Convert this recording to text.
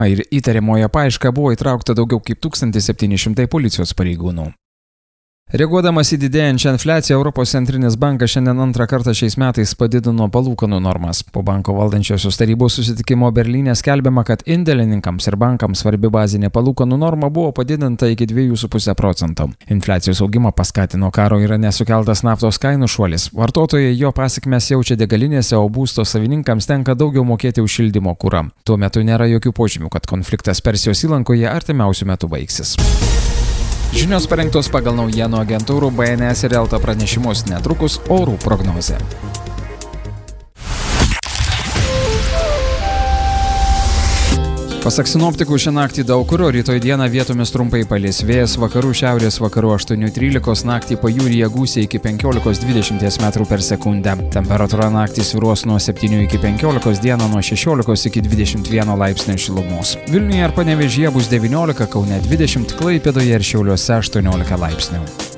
ir įtariamojo paiešką buvo įtraukta daugiau kaip 1700 policijos pareigūnų. Reaguodamas į didėjančią infliaciją, Europos centrinis bankas šiandien antrą kartą šiais metais padidino palūkanų normas. Po banko valdančiosios tarybos susitikimo Berlyne skelbiama, kad indėlininkams ir bankams svarbi bazinė palūkanų norma buvo padidinta iki 2,5%. Infliacijos augimą paskatino karo Irane sukeltas naftos kainų šuolis. Vartotojai jo pasekmes jaučia degalinėse, o būsto savininkams tenka daugiau mokėti už šildymo kurą. Tuo metu nėra jokių požymių, kad konfliktas Persijos įlankoje artimiausiu metu baigsis. Žinios parengtos pagal naujienų agentūrų BNS ir Elta pranešimus, netrukus orų prognozė. Pasak sinoptikų, šią naktį daug kur, o rytoj dieną vietomis trumpai palis. Vėjas vakarų šiaurės vakarų 8-13, naktį pajūryje gūsiai iki 15-20 metrų per sekundę. Temperatūra naktį svyruos nuo 7 iki 15, dieną nuo 16 iki 21 laipsnių šilumos. Vilniuje ir Panevėžyje bus 19, Kaune 20, Klaipėdoje ir Šiauliuose 18 laipsnių.